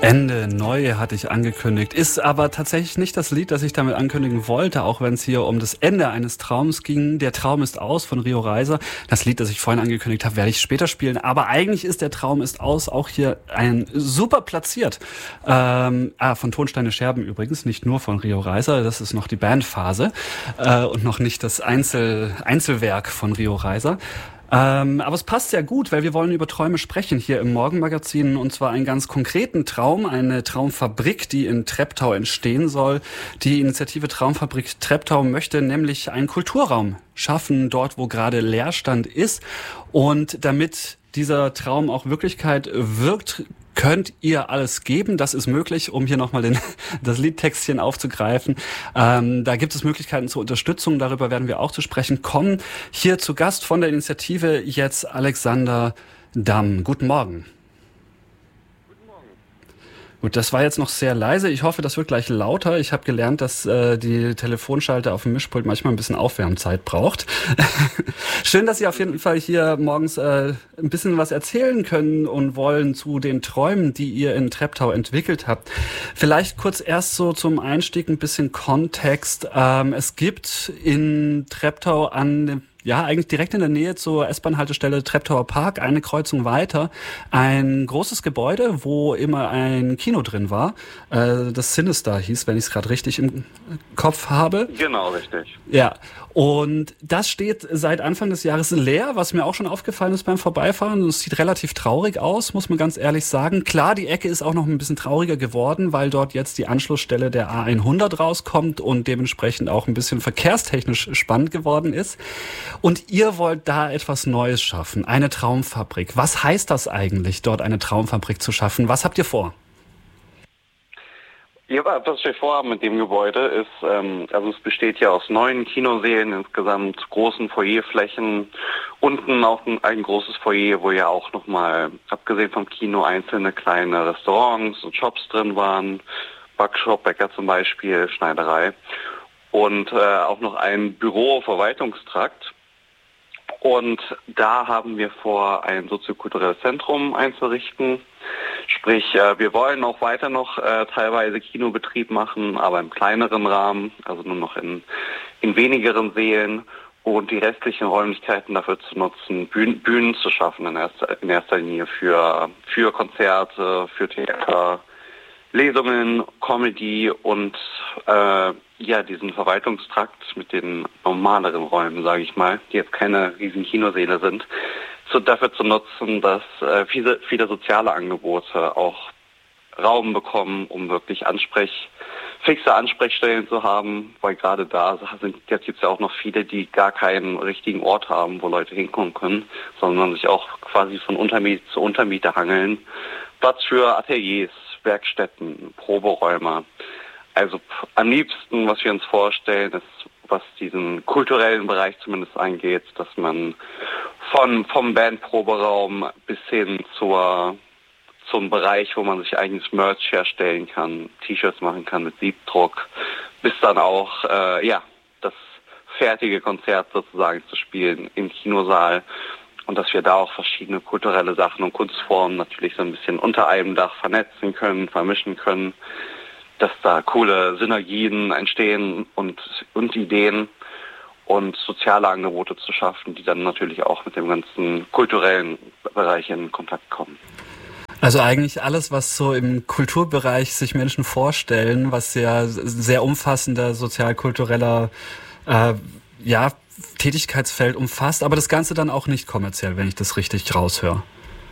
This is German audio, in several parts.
Ende neu hatte ich angekündigt, ist aber tatsächlich nicht das Lied, das ich damit ankündigen wollte, auch wenn es hier um das Ende eines Traums ging. Der Traum ist aus von Rio Reiser. Das Lied, das ich vorhin angekündigt habe, werde ich später spielen. Aber eigentlich ist der Traum ist aus auch hier ein super platziert. Von Tonsteine Scherben übrigens, nicht nur von Rio Reiser. Das ist noch die Bandphase und noch nicht das Einzelwerk von Rio Reiser. Aber es passt sehr gut, weil wir wollen über Träume sprechen hier im Morgenmagazin, und zwar einen ganz konkreten Traum, eine Traumfabrik, die in Treptow entstehen soll. Die Initiative Traumfabrik Treptow möchte nämlich einen Kulturraum schaffen, dort wo gerade Leerstand ist. Und damit dieser Traum auch Wirklichkeit wirkt, könnt ihr alles geben. Das ist möglich, um hier nochmal das Liedtextchen aufzugreifen. Da gibt es Möglichkeiten zur Unterstützung. Darüber werden wir auch zu sprechen kommen. Hier zu Gast von der Initiative jetzt Alexander Damm. Guten Morgen. Gut, das war jetzt noch sehr leise. Ich hoffe, das wird gleich lauter. Ich habe gelernt, dass die Telefonschalter auf dem Mischpult manchmal ein bisschen Aufwärmzeit braucht. Schön, dass Sie auf jeden Fall hier morgens ein bisschen was erzählen können und wollen zu den Träumen, die ihr in Treptow entwickelt habt. Vielleicht kurz erst so zum Einstieg ein bisschen Kontext. Es gibt in Treptow eigentlich direkt in der Nähe zur S-Bahn-Haltestelle Treptower Park, eine Kreuzung weiter, ein großes Gebäude, wo immer ein Kino drin war. Das Sinister hieß, wenn ich es gerade richtig im Kopf habe. Genau, richtig. Ja, und das steht seit Anfang des Jahres leer, was mir auch schon aufgefallen ist beim Vorbeifahren. Es sieht relativ traurig aus, muss man ganz ehrlich sagen. Klar, die Ecke ist auch noch ein bisschen trauriger geworden, weil dort jetzt die Anschlussstelle der A100 rauskommt und dementsprechend auch ein bisschen verkehrstechnisch spannend geworden ist. Und ihr wollt da etwas Neues schaffen, eine Traumfabrik. Was heißt das eigentlich, dort eine Traumfabrik zu schaffen? Was habt ihr vor? Ja, was wir vorhaben mit dem Gebäude ist, also es besteht ja aus 9 Kinosälen, insgesamt großen Foyerflächen, unten auch ein großes Foyer, wo ja auch nochmal, abgesehen vom Kino, einzelne kleine Restaurants und Shops drin waren, Backshop, Bäcker zum Beispiel, Schneiderei und auch noch ein Büro-Verwaltungstrakt. Und da haben wir vor, ein soziokulturelles Zentrum einzurichten. Sprich, wir wollen auch weiter noch teilweise Kinobetrieb machen, aber im kleineren Rahmen, also nur noch in wenigeren Sälen, und die restlichen Räumlichkeiten dafür zu nutzen, Bühnen zu schaffen in erster Linie für Konzerte, für Theater, Lesungen, Comedy und diesen Verwaltungstrakt mit den normaleren Räumen, sage ich mal, die jetzt keine riesen Kinosäle sind, dafür zu nutzen, dass viele soziale Angebote auch Raum bekommen, um wirklich fixe Ansprechstellen zu haben, weil gerade jetzt gibt es ja auch noch viele, die gar keinen richtigen Ort haben, wo Leute hinkommen können, sondern sich auch quasi von Untermiete zu Untermiete hangeln. Platz für Ateliers, Werkstätten, Proberäume. Also am liebsten, was wir uns vorstellen, ist, was diesen kulturellen Bereich zumindest angeht, dass man vom Bandproberaum bis hin zum Bereich, wo man sich eigenes Merch herstellen kann, T-Shirts machen kann mit Siebdruck, bis dann auch das fertige Konzert sozusagen zu spielen im Kinosaal. Und dass wir da auch verschiedene kulturelle Sachen und Kunstformen natürlich so ein bisschen unter einem Dach vernetzen können, vermischen können, dass da coole Synergien entstehen und Ideen und soziale Angebote zu schaffen, die dann natürlich auch mit dem ganzen kulturellen Bereich in Kontakt kommen. Also eigentlich alles, was so im Kulturbereich sich Menschen vorstellen, was ja sehr umfassender sozial-kultureller Tätigkeitsfeld umfasst, aber das Ganze dann auch nicht kommerziell, wenn ich das richtig raushöre.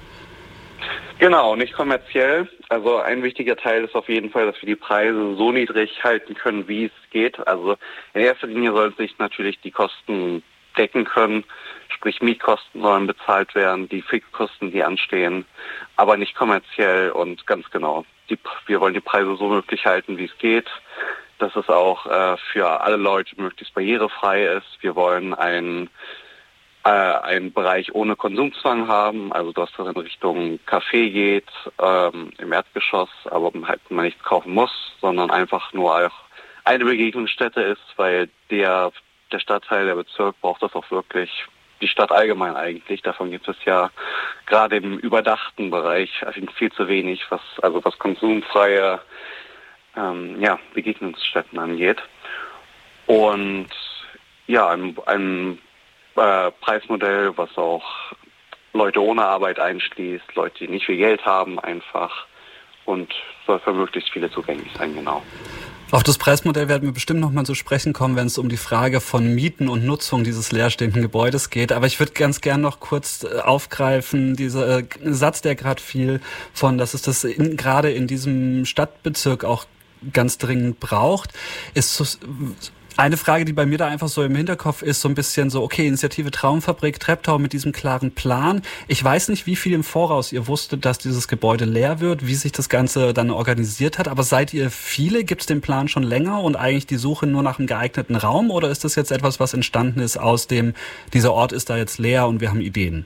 Genau, nicht kommerziell. Also ein wichtiger Teil ist auf jeden Fall, dass wir die Preise so niedrig halten können, wie es geht. Also in erster Linie sollen sich natürlich die Kosten decken können, sprich Mietkosten sollen bezahlt werden, die Fixkosten, die anstehen, aber nicht kommerziell und ganz genau. Wir wollen die Preise so möglich halten, wie es geht, dass es auch für alle Leute möglichst barrierefrei ist. Wir wollen einen Bereich ohne Konsumzwang haben, also dass das in Richtung Café geht, im Erdgeschoss, aber halt man nichts kaufen muss, sondern einfach nur auch eine Begegnungsstätte ist, weil der Stadtteil, der Bezirk braucht das auch wirklich die Stadt allgemein eigentlich. Davon gibt es ja gerade im überdachten Bereich viel zu wenig, was konsumfreie Begegnungsstätten angeht. Und ja, ein Preismodell, was auch Leute ohne Arbeit einschließt, Leute, die nicht viel Geld haben einfach, und soll für möglichst viele zugänglich sein, genau. Auf das Preismodell werden wir bestimmt noch mal zu sprechen kommen, wenn es um die Frage von Mieten und Nutzung dieses leerstehenden Gebäudes geht. Aber ich würde ganz gern noch kurz aufgreifen, dieser Satz, der gerade fiel, dass es das gerade in diesem Stadtbezirk auch ganz dringend braucht, ist eine Frage, die bei mir da einfach so im Hinterkopf ist, so ein bisschen so, okay, Initiative Traumfabrik Treptow mit diesem klaren Plan. Ich weiß nicht, wie viel im Voraus ihr wusstet, dass dieses Gebäude leer wird, wie sich das Ganze dann organisiert hat, aber seid ihr viele? Gibt es den Plan schon länger und eigentlich die Suche nur nach einem geeigneten Raum, oder ist das jetzt etwas, was entstanden ist aus dem, dieser Ort ist da jetzt leer und wir haben Ideen?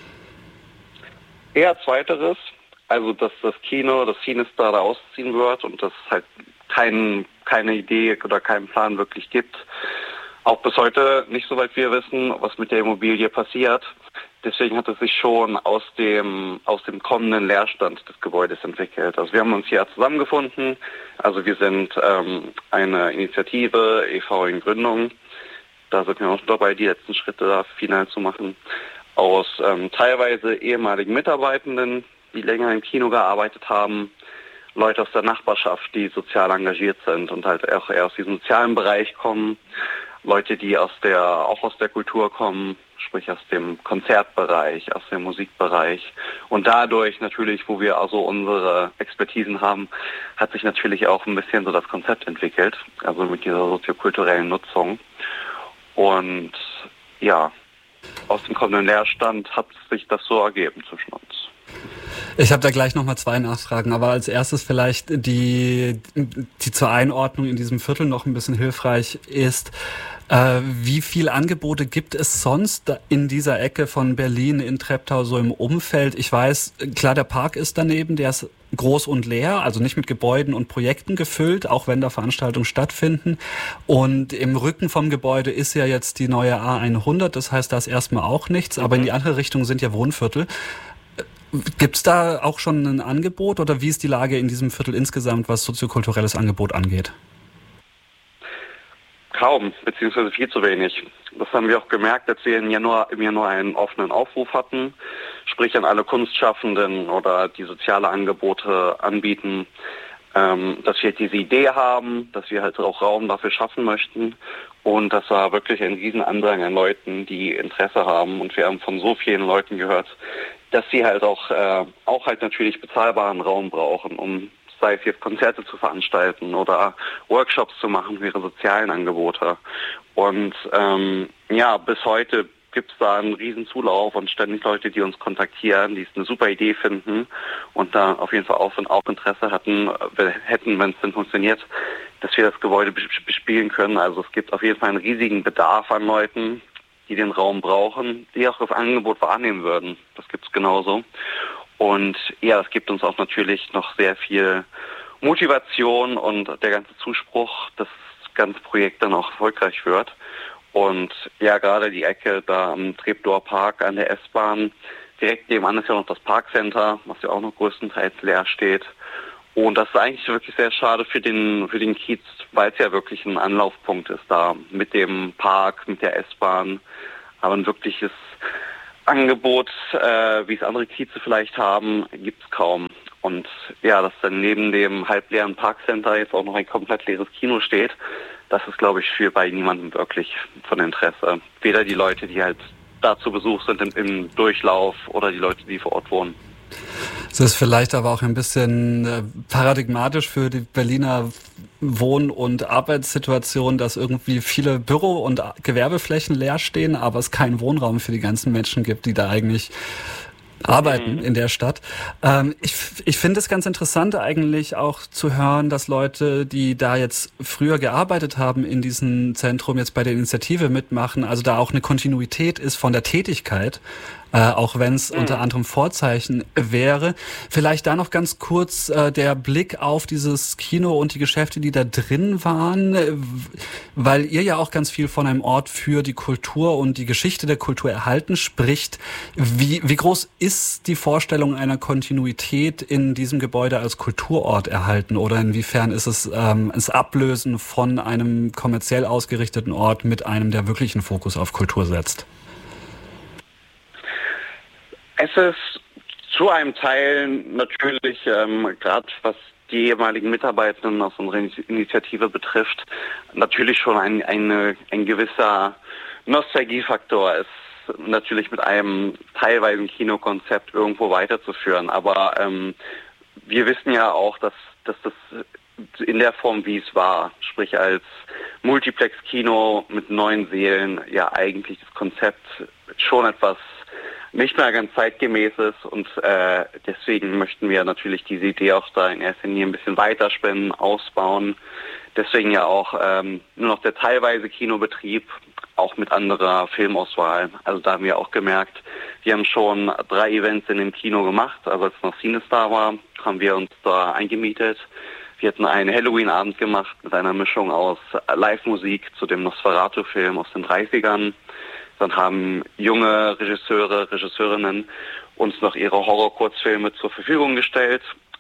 Eher zweiteres, also dass das Cinestar da ausziehen wird und das halt keine Idee oder keinen Plan wirklich gibt. Auch bis heute nicht, soweit wir wissen, was mit der Immobilie passiert. Deswegen hat es sich schon aus dem kommenden Leerstand des Gebäudes entwickelt. Also wir haben uns hier zusammengefunden. Also wir sind eine Initiative, e.V. in Gründung. Da sind wir noch dabei, die letzten Schritte da final zu machen. Aus teilweise ehemaligen Mitarbeitenden, die länger im Kino gearbeitet haben, Leute aus der Nachbarschaft, die sozial engagiert sind und halt auch eher aus diesem sozialen Bereich kommen, Leute, die auch aus der Kultur kommen, sprich aus dem Konzertbereich, aus dem Musikbereich. Und dadurch natürlich, wo wir also unsere Expertisen haben, hat sich natürlich auch ein bisschen so das Konzept entwickelt, also mit dieser soziokulturellen Nutzung. Und ja, aus dem kommenden Leerstand hat sich das so ergeben zwischen uns. Ich habe da gleich nochmal 2 Nachfragen, aber als erstes vielleicht die zur Einordnung in diesem Viertel noch ein bisschen hilfreich ist. Wie viel Angebote gibt es sonst in dieser Ecke von Berlin in Treptow so im Umfeld? Ich weiß, klar, der Park ist daneben, der ist groß und leer, also nicht mit Gebäuden und Projekten gefüllt, auch wenn da Veranstaltungen stattfinden. Und im Rücken vom Gebäude ist ja jetzt die neue A100, das heißt, da ist erstmal auch nichts, aber in die andere Richtung sind ja Wohnviertel. Gibt es da auch schon ein Angebot oder wie ist die Lage in diesem Viertel insgesamt, was soziokulturelles Angebot angeht? Kaum, beziehungsweise viel zu wenig. Das haben wir auch gemerkt, als wir im Januar einen offenen Aufruf hatten, sprich an alle Kunstschaffenden oder die soziale Angebote anbieten, dass wir diese Idee haben, dass wir halt auch Raum dafür schaffen möchten. Und das war wirklich ein Riesenandrang an Leuten, die Interesse haben. Und wir haben von so vielen Leuten gehört, dass sie halt auch halt natürlich bezahlbaren Raum brauchen, um sei es jetzt Konzerte zu veranstalten oder Workshops zu machen für ihre sozialen Angebote. Und bis heute gibt es da einen riesen Zulauf und ständig Leute, die uns kontaktieren, die es eine super Idee finden und da auf jeden Fall auch Interesse hätten, wenn es denn funktioniert, dass wir das Gebäude bespielen können. Also es gibt auf jeden Fall einen riesigen Bedarf an Leuten, die den Raum brauchen, die auch das Angebot wahrnehmen würden. Das gibt es genauso. Und ja, es gibt uns auch natürlich noch sehr viel Motivation und der ganze Zuspruch, dass das ganze Projekt dann auch erfolgreich wird. Und ja, gerade die Ecke da am Treptower Park an der S-Bahn, direkt nebenan ist ja noch das Parkcenter, was ja auch noch größtenteils leer steht. Und das ist eigentlich wirklich sehr schade für den Kiez, weil es ja wirklich ein Anlaufpunkt ist da mit dem Park, mit der S-Bahn. Aber ein wirkliches Angebot, wie es andere Kieze vielleicht haben, gibt es kaum. Und ja, dass dann neben dem halbleeren Parkcenter jetzt auch noch ein komplett leeres Kino steht, das ist, glaube ich, bei niemandem wirklich von Interesse. Weder die Leute, die halt da zu Besuch sind im Durchlauf oder die Leute, die vor Ort wohnen. Es ist vielleicht aber auch ein bisschen paradigmatisch für die Berliner Wohn- und Arbeitssituation, dass irgendwie viele Büro- und Gewerbeflächen leer stehen, aber es keinen Wohnraum für die ganzen Menschen gibt, die da eigentlich arbeiten in der Stadt. Ich finde es ganz interessant eigentlich auch zu hören, dass Leute, die da jetzt früher gearbeitet haben in diesem Zentrum, jetzt bei der Initiative mitmachen, also da auch eine Kontinuität ist von der Tätigkeit. auch wenn es unter anderem Vorzeichen wäre. Vielleicht da noch ganz kurz der Blick auf dieses Kino und die Geschäfte, die da drin waren, weil ihr ja auch ganz viel von einem Ort für die Kultur und die Geschichte der Kultur erhalten spricht. Wie groß ist die Vorstellung einer Kontinuität in diesem Gebäude als Kulturort erhalten, oder inwiefern ist es das Ablösen von einem kommerziell ausgerichteten Ort mit einem, der wirklich einen Fokus auf Kultur setzt? Es ist zu einem Teil natürlich, gerade was die ehemaligen Mitarbeitenden aus unserer Initiative betrifft, natürlich schon ein gewisser Nostalgiefaktor ist, natürlich mit einem teilweisen Kinokonzept irgendwo weiterzuführen. Aber wir wissen ja auch, dass das in der Form, wie es war, sprich als Multiplex-Kino mit 9 Sälen, ja eigentlich das Konzept schon etwas nicht mehr ganz zeitgemäß ist, und deswegen möchten wir natürlich diese Idee auch da in erster Linie ein bisschen weiterspinnen, ausbauen. Deswegen ja auch nur noch der teilweise Kinobetrieb, auch mit anderer Filmauswahl. Also da haben wir auch gemerkt, wir haben schon 3 Events in dem Kino gemacht. Also als noch CineStar war, haben wir uns da eingemietet. Wir hatten einen Halloween-Abend gemacht mit einer Mischung aus Live-Musik zu dem Nosferatu-Film aus den 30ern. Dann haben junge Regisseurinnen uns noch ihre Horror-Kurzfilme zur Verfügung gestellt.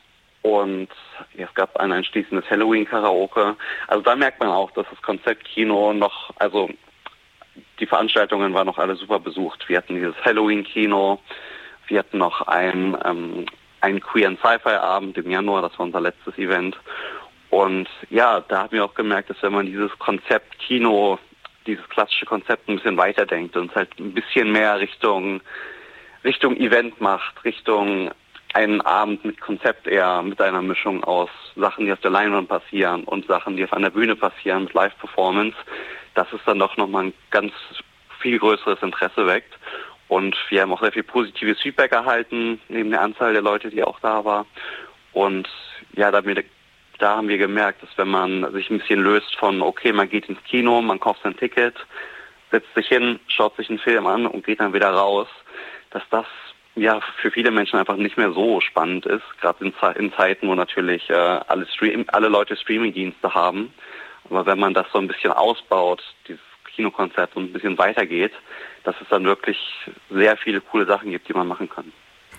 Und es gab ein anschließendes Halloween-Karaoke. Also da merkt man auch, dass das Konzept Kino noch, also die Veranstaltungen waren noch alle super besucht. Wir hatten dieses Halloween-Kino, wir hatten noch einen Queer and Sci-Fi-Abend im Januar, das war unser letztes Event. Und ja, da haben wir auch gemerkt, dass wenn man dieses Konzept Kino, dieses klassische Konzept ein bisschen weiterdenkt und halt ein bisschen mehr Richtung Event macht, Richtung einen Abend mit Konzept eher, mit einer Mischung aus Sachen, die auf der Leinwand passieren und Sachen, die auf einer Bühne passieren, mit Live-Performance, dass es dann doch nochmal ein ganz viel größeres Interesse weckt. Und wir haben auch sehr viel positives Feedback erhalten, neben der Anzahl der Leute, die auch da war. Und ja, da haben wir gemerkt, dass wenn man sich ein bisschen löst von, okay, man geht ins Kino, man kauft sein Ticket, setzt sich hin, schaut sich einen Film an und geht dann wieder raus, dass das ja für viele Menschen einfach nicht mehr so spannend ist, gerade in Zeiten, wo natürlich alle Leute Streaming-Dienste haben. Aber wenn man das so ein bisschen ausbaut, dieses Kinokonzept, und ein bisschen weitergeht, dass es dann wirklich sehr viele coole Sachen gibt, die man machen kann.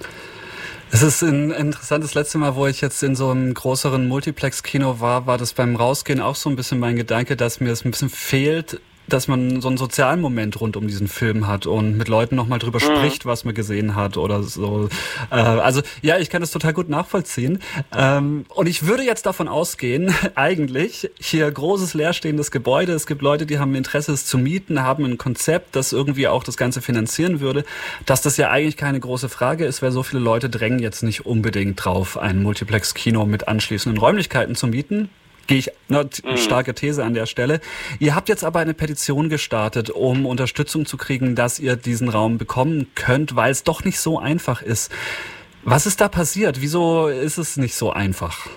Es ist ein interessantes letzte Mal, wo ich jetzt in so einem größeren Multiplex-Kino war das beim Rausgehen auch so ein bisschen mein Gedanke, dass mir es ein bisschen fehlt, dass man so einen sozialen Moment rund um diesen Film hat und mit Leuten nochmal drüber spricht, was man gesehen hat oder so. Also ja, ich kann das total gut nachvollziehen. Und ich würde jetzt davon ausgehen, eigentlich, hier großes leerstehendes Gebäude, es gibt Leute, die haben Interesse, es zu mieten, haben ein Konzept, das irgendwie auch das Ganze finanzieren würde, dass das ja eigentlich keine große Frage ist, weil so viele Leute drängen jetzt nicht unbedingt drauf, ein Multiplex-Kino mit anschließenden Räumlichkeiten zu mieten. Gehe ich, starke These an der Stelle. Ihr habt jetzt aber eine Petition gestartet, um Unterstützung zu kriegen, dass ihr diesen Raum bekommen könnt, weil es doch nicht so einfach ist. Was ist da passiert? Wieso ist es nicht so einfach?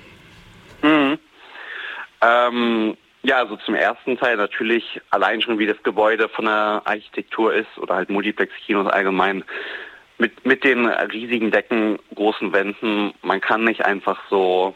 Ja, also zum ersten Teil natürlich allein schon, wie das Gebäude von der Architektur ist oder halt Multiplex-Kinos allgemein. Mit den riesigen Decken, großen Wänden, man kann nicht einfach so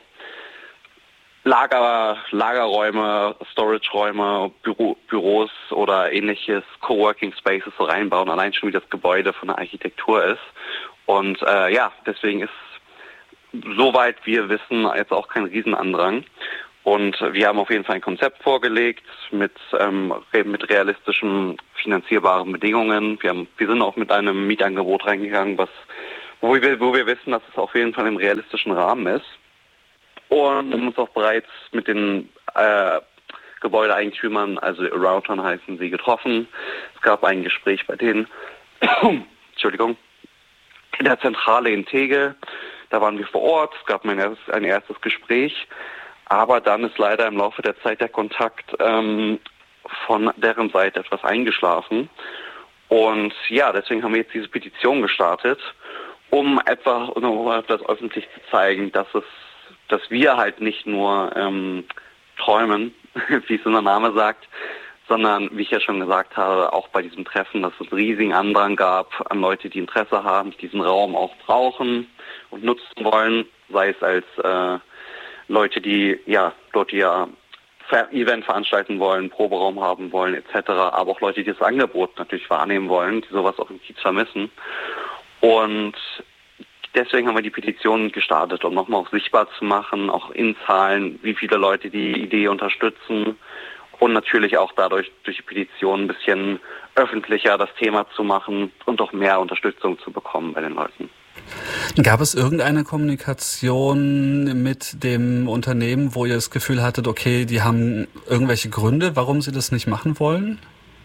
Lagerräume, Storage-Räume, Büros oder ähnliches, Coworking Spaces so reinbauen, allein schon wie das Gebäude von der Architektur ist. Und deswegen ist, soweit wir wissen, jetzt auch kein Riesenandrang. Und wir haben auf jeden Fall ein Konzept vorgelegt mit realistischen, finanzierbaren Bedingungen. Wir sind auch mit einem Mietangebot reingegangen, wo wir wissen, dass es auf jeden Fall im realistischen Rahmen ist. Und haben uns auch bereits mit den Gebäudeeigentümern, also Aroundtown heißen sie, getroffen. Es gab ein Gespräch bei denen, Entschuldigung, in der Zentrale in Tegel. Da waren wir vor Ort, es gab ein erstes Gespräch, aber dann ist leider im Laufe der Zeit der Kontakt von deren Seite etwas eingeschlafen. Und ja, deswegen haben wir jetzt diese Petition gestartet, um etwas öffentlich zu zeigen, dass wir halt nicht nur träumen, wie es unser Name sagt, sondern, wie ich ja schon gesagt habe, auch bei diesem Treffen, dass es einen riesigen Andrang gab an Leute, die Interesse haben, die diesen Raum auch brauchen und nutzen wollen, sei es als Leute, die dort ihr Event veranstalten wollen, Proberaum haben wollen etc., aber auch Leute, die das Angebot natürlich wahrnehmen wollen, die sowas auch im Kiez vermissen. Und deswegen haben wir die Petition gestartet, um nochmal auch sichtbar zu machen, auch in Zahlen, wie viele Leute die Idee unterstützen und natürlich auch dadurch durch die Petition ein bisschen öffentlicher das Thema zu machen und auch mehr Unterstützung zu bekommen bei den Leuten. Gab es irgendeine Kommunikation mit dem Unternehmen, wo ihr das Gefühl hattet, okay, die haben irgendwelche Gründe, warum sie das nicht machen wollen?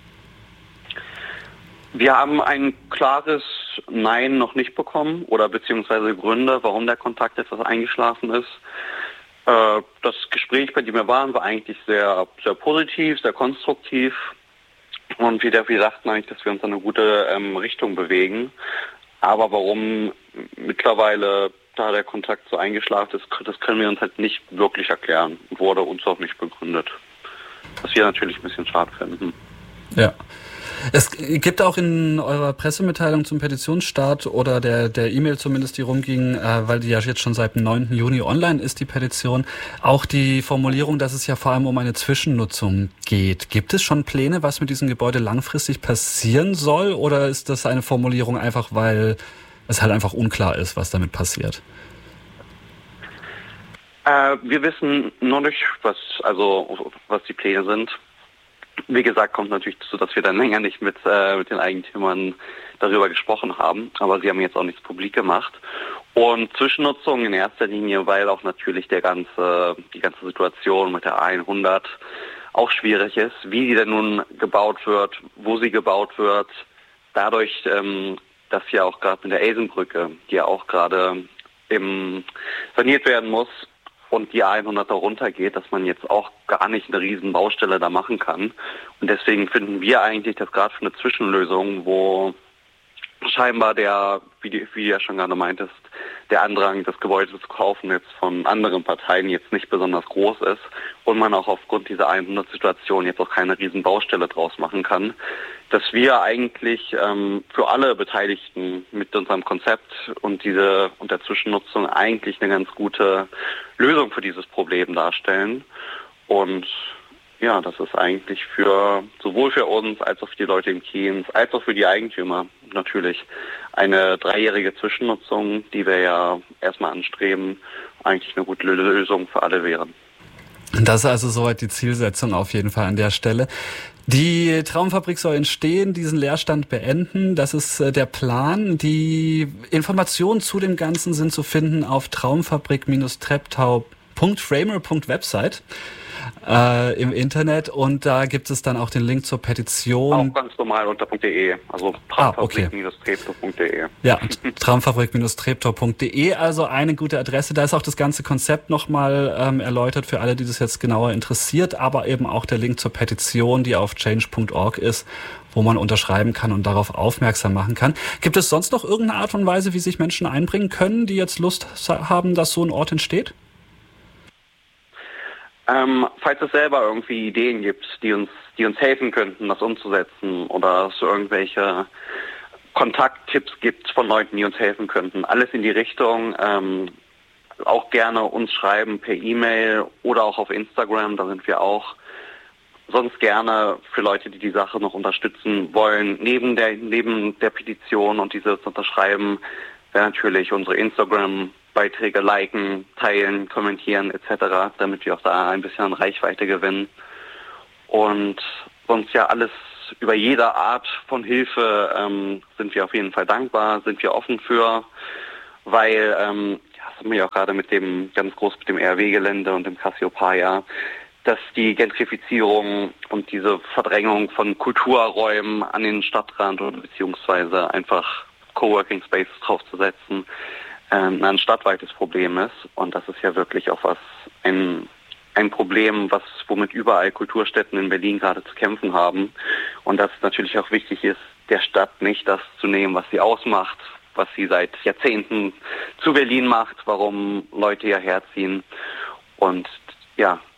Wir haben ein klares Nein noch nicht bekommen oder beziehungsweise Gründe, warum der Kontakt etwas eingeschlafen ist. Das Gespräch, bei dem wir waren, war eigentlich sehr, sehr positiv, sehr konstruktiv und wir dachten eigentlich, dass wir uns in eine gute Richtung bewegen. Aber warum mittlerweile da der Kontakt so eingeschlafen ist, das können wir uns halt nicht wirklich erklären. Wurde uns auch nicht begründet. Was wir natürlich ein bisschen schade finden. Ja. Es gibt auch in eurer Pressemitteilung zum Petitionsstart oder der E-Mail zumindest, die rumging, weil die ja jetzt schon seit dem 9. Juni online ist, die Petition, auch die Formulierung, dass es ja vor allem um eine Zwischennutzung geht. Gibt es schon Pläne, was mit diesem Gebäude langfristig passieren soll, oder ist das eine Formulierung einfach, weil es halt einfach unklar ist, was damit passiert? Wir wissen noch nicht, was die Pläne sind. Wie gesagt, kommt natürlich dazu, dass wir dann länger nicht mit den Eigentümern darüber gesprochen haben, aber sie haben jetzt auch nichts publik gemacht. Und Zwischennutzung in erster Linie, weil auch natürlich die ganze Situation mit der 100 auch schwierig ist, wie die denn nun gebaut wird, wo sie gebaut wird. Dadurch, dass ja auch gerade mit der Eisenbrücke, die ja auch gerade saniert werden muss, und die 100 da runtergeht, dass man jetzt auch gar nicht eine riesen Baustelle da machen kann. Und deswegen finden wir eigentlich, dass gerade für eine Zwischenlösung, wo scheinbar wie du ja schon gerade meintest, der Andrang, das Gebäude zu kaufen jetzt von anderen Parteien jetzt nicht besonders groß ist und man auch aufgrund dieser 100-Situation jetzt auch keine riesen Baustelle draus machen kann, dass wir eigentlich für alle Beteiligten mit unserem Konzept und der Zwischennutzung eigentlich eine ganz gute Lösung für dieses Problem darstellen. Und ja, das ist eigentlich sowohl für uns als auch für die Leute im Kiez, als auch für die Eigentümer natürlich eine 3-jährige Zwischennutzung, die wir ja erstmal anstreben, eigentlich eine gute Lösung für alle wären. Das ist also soweit die Zielsetzung auf jeden Fall an der Stelle. Die Traumfabrik soll entstehen, diesen Leerstand beenden. Das ist der Plan. Die Informationen zu dem Ganzen sind zu finden auf traumfabrik-treptow.framer.website im Internet, und da gibt es dann auch den Link zur Petition. Auch ganz normal unter .de, also traumfabrik-treptow.de. Ja, traumfabrik-treptow.de, also eine gute Adresse. Da ist auch das ganze Konzept nochmal erläutert für alle, die das jetzt genauer interessiert, aber eben auch der Link zur Petition, die auf change.org ist, wo man unterschreiben kann und darauf aufmerksam machen kann. Gibt es sonst noch irgendeine Art und Weise, wie sich Menschen einbringen können, die jetzt Lust haben, dass so ein Ort entsteht? Falls es selber irgendwie Ideen gibt, die uns helfen könnten, das umzusetzen, oder es irgendwelche Kontakttipps gibt von Leuten, die uns helfen könnten, alles in die Richtung, auch gerne uns schreiben per E-Mail oder auch auf Instagram, da sind wir auch. Sonst gerne für Leute, die die Sache noch unterstützen wollen, neben der Petition und diese zu unterschreiben, wäre natürlich unsere Instagram-Beiträge liken, teilen, kommentieren etc., damit wir auch da ein bisschen an Reichweite gewinnen. Und sonst ja alles über jede Art von Hilfe sind wir auf jeden Fall dankbar, sind wir offen für, weil, das haben wir ja auch gerade mit dem RW-Gelände und dem Cassiopeia, dass die Gentrifizierung und diese Verdrängung von Kulturräumen an den Stadtrand oder beziehungsweise einfach Coworking Spaces draufzusetzen, ein stadtweites Problem ist. Und das ist ja wirklich auch ein Problem, womit überall Kulturstätten in Berlin gerade zu kämpfen haben. Und dass es natürlich auch wichtig ist, der Stadt nicht das zu nehmen, was sie ausmacht, was sie seit Jahrzehnten zu Berlin macht, warum Leute hierher ziehen. Und ja,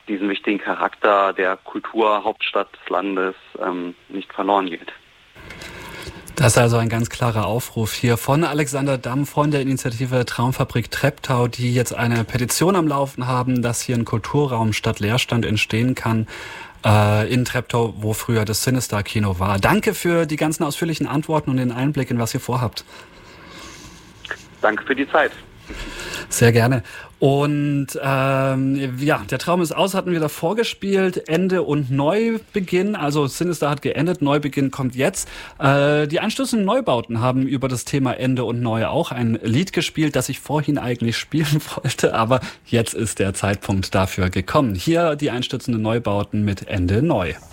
diesen wichtigen Charakter der Kulturhauptstadt des Landes nicht verloren geht. Das ist also ein ganz klarer Aufruf hier von Alexander Damm von der Initiative Traumfabrik Treptow, die jetzt eine Petition am Laufen haben, dass hier ein Kulturraum statt Leerstand entstehen kann in Treptow, wo früher das Cinestar-Kino war. Danke für die ganzen ausführlichen Antworten und den Einblick in was ihr vorhabt. Danke für die Zeit. Sehr gerne. Und der Traum ist aus, hatten wir davor gespielt. Ende und Neubeginn. Also Cinestar hat geendet, Neubeginn kommt jetzt. Die anstoßenden Neubauten haben über das Thema Ende und Neu auch ein Lied gespielt, das ich vorhin eigentlich spielen wollte. Aber jetzt ist der Zeitpunkt dafür gekommen. Hier die einstürzenden Neubauten mit Ende Neu.